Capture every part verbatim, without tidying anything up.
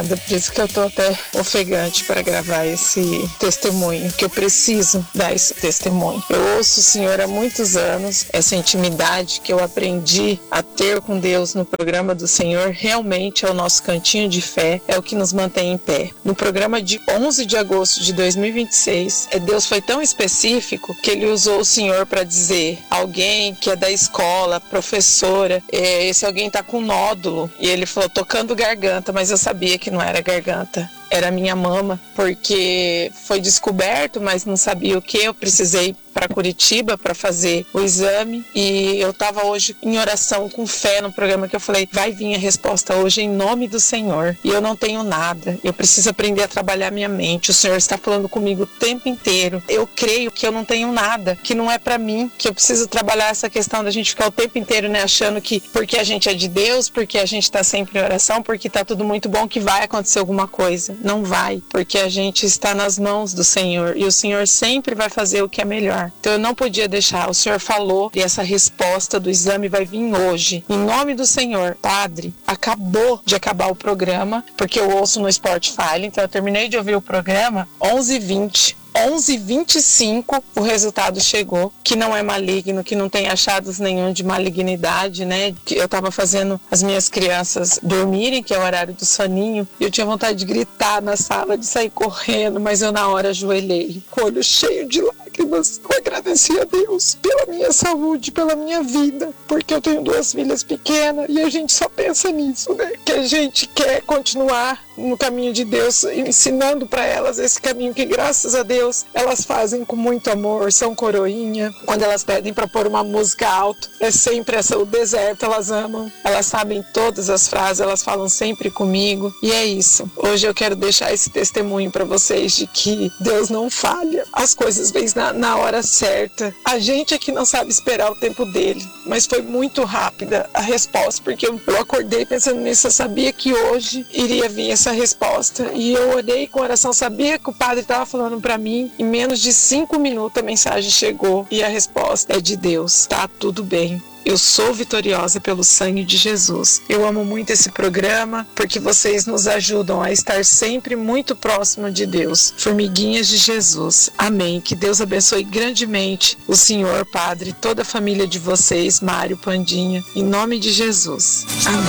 Por isso que eu tô até ofegante para gravar esse testemunho, que eu preciso dar esse testemunho. Eu ouço o Senhor há muitos anos, essa intimidade que eu aprendi a ter com Deus no programa do Senhor realmente é o nosso cantinho de fé, é o que nos mantém em pé. No programa de onze de agosto de dois mil e vinte e seis, Deus foi tão específico que Ele usou o Senhor para dizer alguém que é da escola, professora, esse alguém tá com nódulo, e Ele falou tocando garganta, mas eu sabia que não era garganta, era minha mama, porque foi descoberto, mas não sabia o que. Eu precisei para Curitiba para fazer o exame e eu estava hoje em oração com fé no programa, que eu falei, vai vir a resposta hoje em nome do Senhor, e eu não tenho nada, eu preciso aprender a trabalhar minha mente, o Senhor está falando comigo o tempo inteiro, eu creio que eu não tenho nada, que não é para mim, que eu preciso trabalhar essa questão da gente ficar o tempo inteiro, né, achando que porque a gente é de Deus, porque a gente está sempre em oração, porque está tudo muito bom, que vai acontecer alguma coisa. Não vai, porque a gente está nas mãos do Senhor e o Senhor sempre vai fazer o que é melhor. Então eu não podia deixar, o Senhor falou e essa resposta do exame vai vir hoje. Em nome do Senhor, Padre, acabou de acabar o programa, porque eu ouço no Spotify, então eu terminei de ouvir o programa onze e vinte. onze e vinte e cinco o resultado chegou, que não é maligno, que não tem achados nenhum de malignidade, né? Que eu tava fazendo as minhas crianças dormirem, que é o horário do soninho, e eu tinha vontade de gritar na sala, de sair correndo, mas eu na hora ajoelhei, com o olho cheio de lágrimas. Eu agradeci a Deus pela minha saúde, pela minha vida, porque eu tenho duas filhas pequenas e a gente só pensa nisso, né? Que a gente quer continuar no caminho de Deus, ensinando para elas esse caminho que, graças a Deus, elas fazem com muito amor, são coroinha. Quando elas pedem para pôr uma música alto, é sempre essa, o deserto, elas amam, elas sabem todas as frases, elas falam sempre comigo, e é isso. Hoje eu quero deixar esse testemunho para vocês de que Deus não falha, as coisas vêm na, na hora certa. A gente é que não sabe esperar o tempo dele, mas foi muito rápida a resposta, porque eu, eu acordei pensando nisso, eu sabia que hoje iria vir essa resposta, e eu orei com oração, sabia que o padre estava falando para mim, em menos de cinco minutos a mensagem chegou, e a resposta é de Deus, tá tudo bem. Eu sou vitoriosa pelo sangue de Jesus. Eu amo muito esse programa, porque vocês nos ajudam a estar sempre muito próximo de Deus. Formiguinhas de Jesus. Amém. Que Deus abençoe grandemente o Senhor, Padre, toda a família de vocês, Mário, Pandinha, em nome de Jesus. Amém.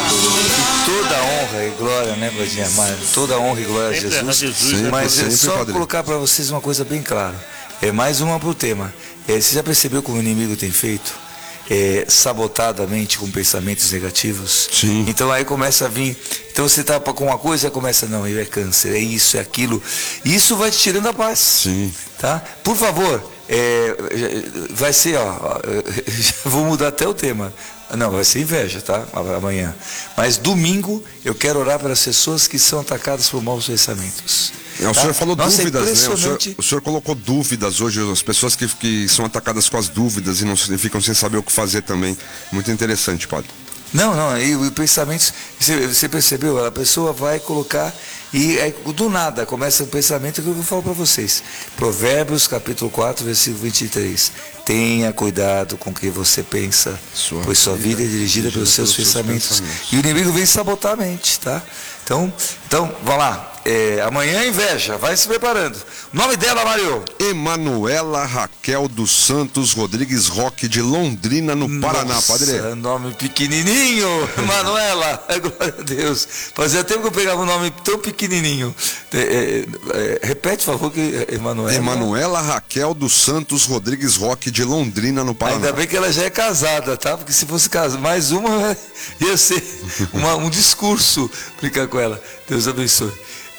Toda honra e glória, né, Pandinha? Mário? Toda honra e glória a Jesus. Jesus. Mas é só colocar para vocês uma coisa bem clara. É mais uma pro tema. É, você já percebeu como o inimigo tem feito? É, sabotadamente com pensamentos negativos. Sim. Então aí começa a vir. Então você tá com uma coisa, começa, não, é câncer, é isso, é aquilo. Isso vai te tirando a paz. Sim. Tá? Por favor, é, vai ser, ó, vou mudar até o tema. Não, vai ser inveja, tá? Amanhã. Mas domingo eu quero orar pelas pessoas que são atacadas por maus pensamentos. É, o tá? senhor falou Nossa, dúvidas, é né? O senhor, impressionante. o senhor colocou dúvidas hoje, as pessoas que, que são atacadas com as dúvidas e não e ficam sem saber o que fazer também. Muito interessante, padre. Não, não, e os pensamentos, você, você percebeu? A pessoa vai colocar e é, do nada começa o pensamento que eu vou falar para vocês. Provérbios capítulo quatro, versículo vinte e três. Tenha cuidado com o que você pensa, sua pois sua vida é dirigida pelos seus, pelos pensamentos. seus pensamentos. E o inimigo vem sabotar a mente, tá? Então, então vamos lá. É, amanhã é inveja, vai se preparando. O nome dela, Mário? Emanuela Raquel dos Santos Rodrigues Roque, de Londrina, no Nossa, Paraná, padre. Nome pequenininho, Emanuela, glória a Deus. Fazia tempo que eu pegava um nome tão pequenininho. É, é, é, repete, por favor, que Emanuela. Emanuela Raquel dos Santos Rodrigues Roque, de Londrina, no Paraná. Ainda bem que ela já é casada, tá? Porque se fosse casada, mais uma, ia ser uma, um discurso brincar com ela. Deus abençoe.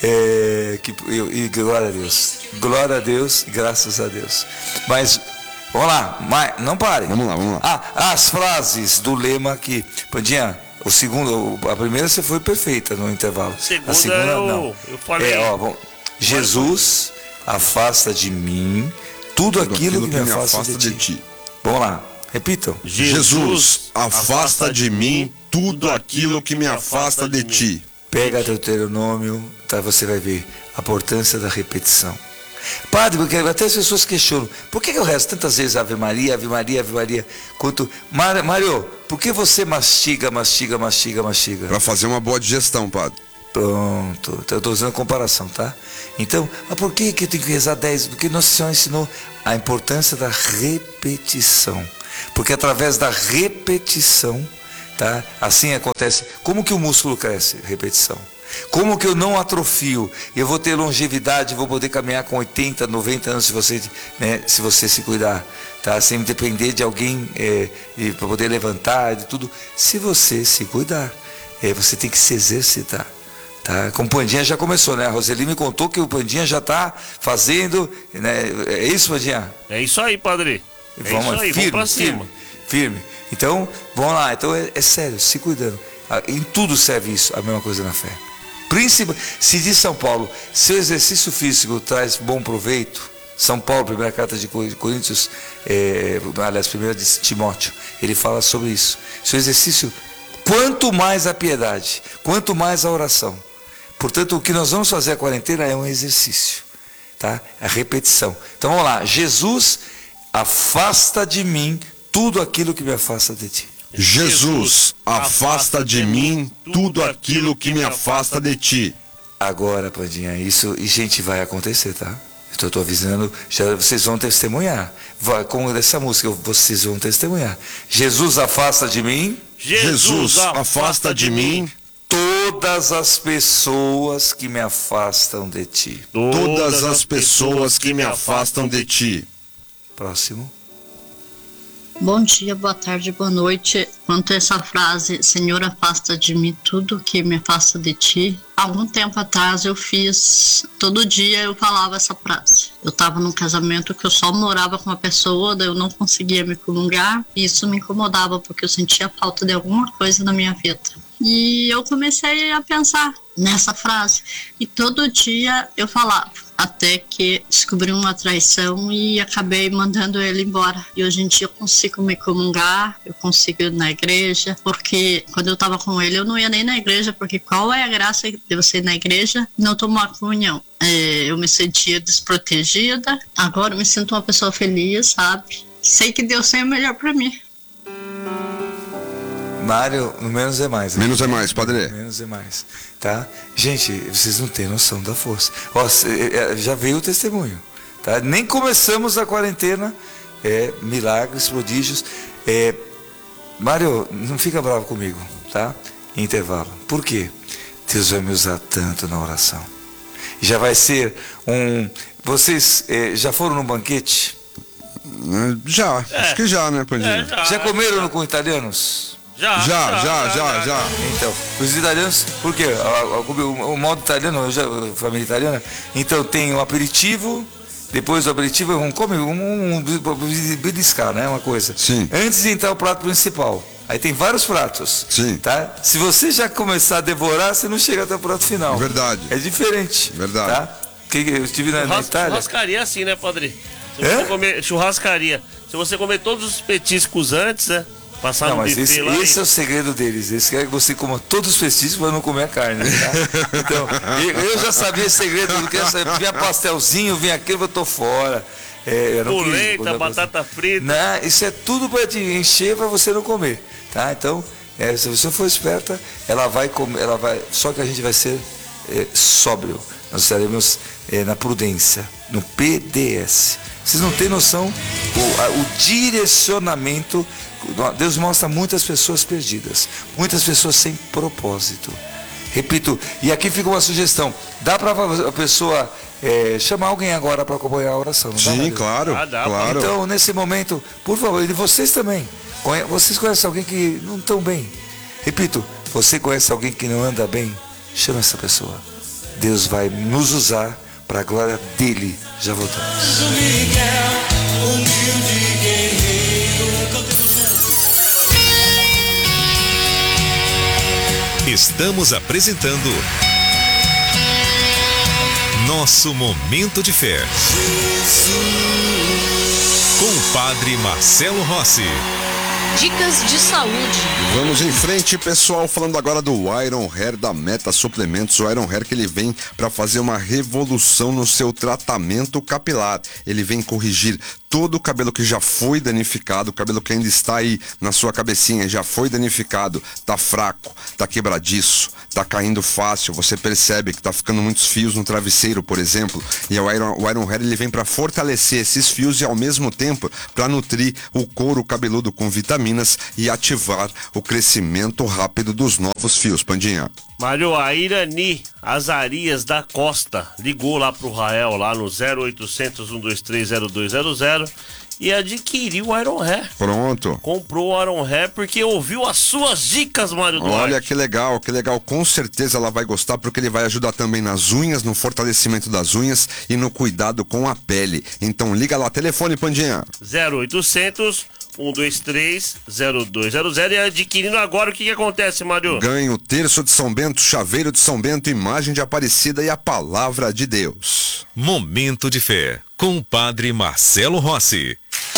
É, que, e, e glória a Deus, glória a Deus, graças a Deus. Mas vamos lá, mas, não pare. Vamos lá, vamos lá. Ah, as frases do lema que, Pandinha, o segundo, a primeira você foi perfeita no intervalo. Segunda a segunda eu, não. Eu falei. É, ó, bom, Jesus afasta de mim tudo, tudo aquilo, aquilo que, que me afasta, afasta de, de ti. ti. Vamos lá, repitam. Jesus afasta de mim tudo aquilo que me afasta de ti. Pega Deuteronômio, tá, você vai ver a importância da repetição. Padre, porque até as pessoas questionam, por que eu rezo tantas vezes Ave Maria, Ave Maria, Ave Maria? Quanto... Mário, por que você mastiga, mastiga, mastiga, mastiga? Para fazer uma boa digestão, padre. Pronto, então eu estou usando comparação, tá? Então, mas por que, que eu tenho que rezar dez? Porque Nossa Senhora ensinou a importância da repetição. Porque através da repetição, tá? Assim acontece. Como que o músculo cresce? Repetição. Como que eu não atrofio? Eu vou ter longevidade, vou poder caminhar com oitenta, noventa anos se você, né, se você se cuidar, tá? Sem depender de alguém é, para poder levantar, de tudo. Se você se cuidar, é, você tem que se exercitar. Tá? Com o Pandinha já começou, né? A Roseli me contou que o Pandinha já está fazendo, né? É isso, Pandinha? É isso aí, padre. É vamos, isso aí, firme, vamos pra cima. Firme, firme. Então, vamos lá. Então, é, é sério, se cuidando. Em tudo serve isso, a mesma coisa na fé. Príncipe, se diz São Paulo, seu exercício físico traz bom proveito. São Paulo, primeira carta de Coríntios, é, aliás, primeira de Timóteo, ele fala sobre isso. Seu exercício, quanto mais a piedade, quanto mais a oração. Portanto, o que nós vamos fazer a quarentena é um exercício, tá? A repetição. Então vamos lá. Jesus, afasta de mim tudo aquilo que me afasta de ti. Jesus, afasta de mim tudo aquilo que me afasta de ti. Agora, Pandinha, isso, e gente, vai acontecer, tá? Eu estou avisando, já, vocês vão testemunhar. Vai, como dessa música, vocês vão testemunhar. Jesus, afasta de mim. Jesus, afasta de mim todas as pessoas que me afastam de ti. Todas as pessoas que me afastam de ti. Próximo. Bom dia, boa tarde, boa noite. Quanto a essa frase, Senhor, afasta de mim tudo que me afasta de ti. Algum tempo atrás eu fiz, todo dia eu falava essa frase. Eu estava num casamento que eu só morava com uma pessoa, daí eu não conseguia me comungar, e isso me incomodava porque eu sentia falta de alguma coisa na minha vida. E eu comecei a pensar nessa frase, e todo dia eu falava, até que descobri uma traição e acabei mandando ele embora. E hoje em dia eu consigo me comungar, eu consigo ir na igreja, porque quando eu estava com ele eu não ia nem na igreja, porque qual é a graça de você ir na igreja e não tomar comunhão? É, eu me sentia desprotegida, agora eu me sinto uma pessoa feliz, sabe? Sei que Deus tem o melhor para mim. Mário, no menos é mais. Né? Menos é mais, padre. Menos é mais, tá? Gente, vocês não têm noção da força. Ó, já veio o testemunho, tá? Nem começamos a quarentena, é, milagres, prodígios. É, Mário, não fica bravo comigo, tá? Intervalo. Por quê? Deus vai me usar tanto na oração. Já vai ser um... Vocês é, já foram num banquete? Já, é. Acho que já, né, Pandinha? É, já, já comeram já. Com italianos? Já, já, já, já, já. Então, os italianos, por quê? O, o modo italiano, eu já, família italiana, então tem um aperitivo, depois do aperitivo um come, um, um, um beliscar, né, uma coisa. Sim. Antes de entrar o prato principal. Aí tem vários pratos. Sim. Tá? Se você já começar a devorar, você não chega até o prato final. Verdade. É diferente. Verdade. Tá? Que eu estive na, na Itália. Churrascaria assim, né, padre? Se é? você comer, churrascaria. Se você comer todos os petiscos antes, né? Passar não, no mas buffet esse, lá esse e... é o segredo deles. Eles querem que você coma todos os petiscos para não comer a carne. Tá? Então, eu já sabia esse segredo. Vinha pastelzinho, vinha aquilo, eu tô fora. É, Polenta, batata frita. Não, isso é tudo para te encher para você não comer. Tá? Então, é, se você for esperta, ela vai comer, ela vai. Só que a gente vai ser é, sóbrio. Nós estaremos é, na prudência, no P D S. Vocês não têm noção o, a, o direcionamento. Deus mostra muitas pessoas perdidas, muitas pessoas sem propósito. Repito, e aqui fica uma sugestão: dá para a pessoa é, chamar alguém agora para acompanhar a oração? Não Sim, dá, claro, ah, dá, claro. Então, nesse momento, por favor, e vocês também, vocês conhecem alguém que não estão bem? Repito, você conhece alguém que não anda bem? Chama essa pessoa. Deus vai nos usar para a glória dele. Já voltamos. Estamos apresentando Nosso Momento de Fé com o Padre Marcelo Rossi. Dicas de saúde. Vamos em frente, pessoal, falando agora do Iron Hair da Meta Suplementos. O Iron Hair que ele vem para fazer uma revolução no seu tratamento capilar. Ele vem corrigir todo o cabelo que já foi danificado, o cabelo que ainda está aí na sua cabecinha, já foi danificado, tá fraco, tá quebradiço, tá caindo fácil, você percebe que tá ficando muitos fios no travesseiro, por exemplo, e o Iron, o Iron Hair ele vem para fortalecer esses fios e ao mesmo tempo para nutrir o couro cabeludo com vitaminas e ativar o crescimento rápido dos novos fios, Pandinha. Mário, a Irani Azarias da Costa ligou lá pro Rael, lá no zero oitocentos, um dois três, zero dois zero zero e adquiriu o Iron Hair. Pronto. Comprou o Iron Hair porque ouviu as suas dicas, Mário Duarte. Olha que legal, que legal. Com certeza ela vai gostar porque ele vai ajudar também nas unhas, no fortalecimento das unhas e no cuidado com a pele. Então liga lá, telefone, Pandinha. zero oitocentos, um dois três, zero dois zero zero e adquirindo agora, o que que acontece, Mário? Ganha o terço de São Bento, chaveiro de São Bento, imagem de Aparecida e a palavra de Deus. Momento de Fé, com o Padre Marcelo Rossi.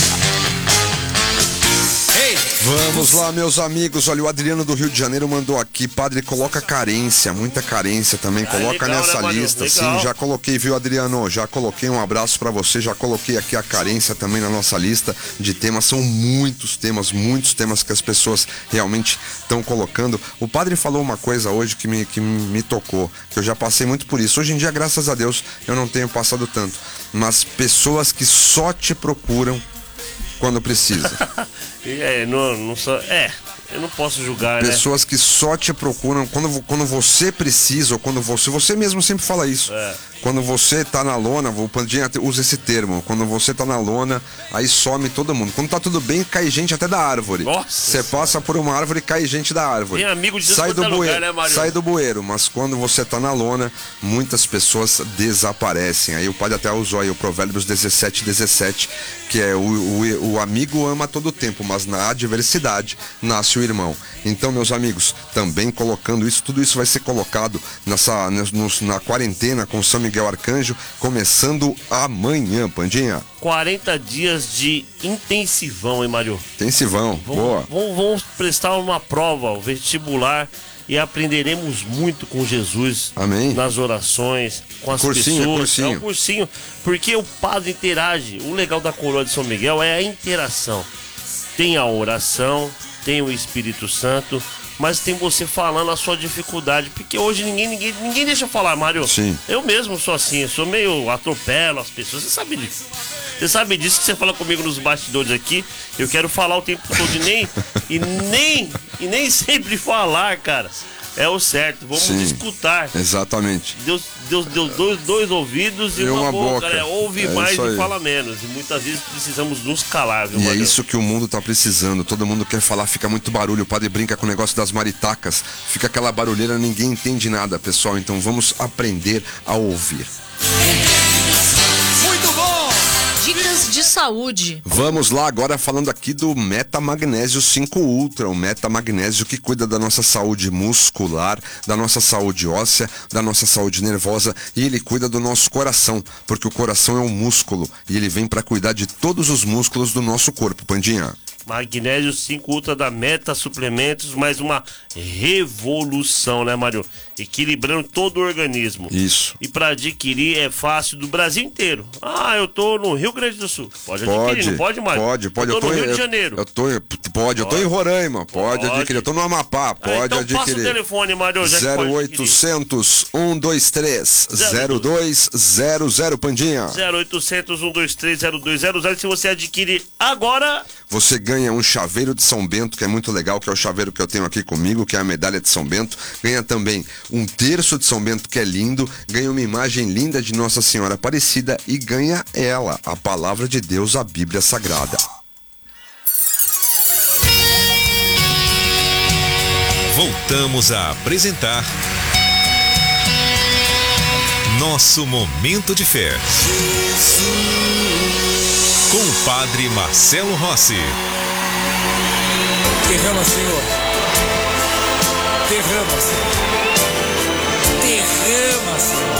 Vamos lá, meus amigos. Olha, o Adriano do Rio de Janeiro mandou aqui. Padre, coloca carência, muita carência também. Ah, coloca legal, nessa né, lista. legal. Sim, já coloquei, viu, Adriano? Já coloquei um abraço pra você. Já coloquei aqui a carência também na nossa lista de temas. São muitos temas, muitos temas que as pessoas realmente estão colocando. O padre falou uma coisa hoje que me, que me tocou, que eu já passei muito por isso. Hoje em dia, graças a Deus, eu não tenho passado tanto. Mas pessoas que só te procuram quando precisa. É, não, não só, é, eu não posso julgar, Pessoas né? que só te procuram quando, quando você precisa, ou quando você. Você mesmo sempre fala isso. É. Quando você tá na lona, o Pandinha usa esse termo. Quando você tá na lona, aí some todo mundo. Quando tá tudo bem, cai gente até da árvore. Nossa. Você passa por uma árvore e cai gente da árvore. Tem amigo de tudo sai do quanto é bueiro, lugar, né, Mário? sai do bueiro. Mas quando você tá na lona, muitas pessoas desaparecem. Aí o padre até usou aí o Provérbios dezessete, dezessete, que é o, o, o amigo ama todo o tempo, mas na adversidade nasce o irmão. Então, meus amigos, também colocando isso, tudo isso vai ser colocado nessa, na, na quarentena com São Miguel Arcanjo, começando amanhã, Pandinha. quarenta dias de intensivão, hein, Mário? Intensivão, boa. Vamos, vamos, vamos prestar uma prova, o vestibular, e aprenderemos muito com Jesus. Amém. Nas orações, com as Cursinho, pessoas. cursinho. É um cursinho, porque o padre interage. O legal da coroa de São Miguel é a interação. Tem a oração, tem o Espírito Santo, mas tem você falando a sua dificuldade, porque hoje ninguém, ninguém, ninguém deixa eu falar, Mário. Sim. Eu mesmo sou assim, eu sou meio atropelo as pessoas, você sabe disso. Você sabe disso que você fala comigo nos bastidores aqui, eu quero falar o tempo todo e nem, e nem, e nem sempre falar, cara. É o certo, vamos Sim, escutar. Exatamente. Deus, Deus deu dois, dois ouvidos e, E uma, uma boca, boca. né? Ouve É mais isso aí. e fala menos. E muitas vezes precisamos nos calar, viu, E é Mário? isso que o mundo tá precisando. Todo mundo quer falar, fica muito barulho. O padre brinca com o negócio das maritacas. Fica aquela barulheira, ninguém entende nada, pessoal. Então vamos aprender a ouvir. Muito bom! Dicas de saúde. Vamos lá agora falando aqui do Meta Magnésio cinco Ultra, o Meta Magnésio que cuida da nossa saúde muscular, da nossa saúde óssea, da nossa saúde nervosa e ele cuida do nosso coração, porque o coração é um músculo e ele vem para cuidar de todos os músculos do nosso corpo, Pandinha. Magnésio cinco Ultra da Meta Suplementos, mais uma revolução, né, Mário? Equilibrando todo o organismo. Isso. E para adquirir é fácil do Brasil inteiro. Ah, eu tô no Rio Grande do Sul. Pode Pode, adquirir, não pode, Mário? pode, pode. Eu tô, Eu tô no em- Rio de eu- Janeiro. Eu tô, pode, eu tô em Roraima, pode, Pode. adquirir. Eu tô no Amapá, Ah, pode então passa o adquirir. telefone, Mário, já que zero pode adquirir. oitocentos, um dois três, zero dois zero zero, Pandinha. zero oitocentos, um dois três, zero dois zero zero. Se você adquirir agora, Você ganha um chaveiro de São Bento, que é muito legal, que é o chaveiro que eu tenho aqui comigo, que é a medalha de São Bento. Ganha também um terço de São Bento, que é lindo. Ganha uma imagem linda de Nossa Senhora Aparecida e ganha ela, a palavra de Deus, a Bíblia Sagrada. Voltamos a apresentar Nosso Momento de Fé. Com o Padre Marcelo Rossi. Derrama, Senhor. Derrama, Senhor. Derrama, Senhor.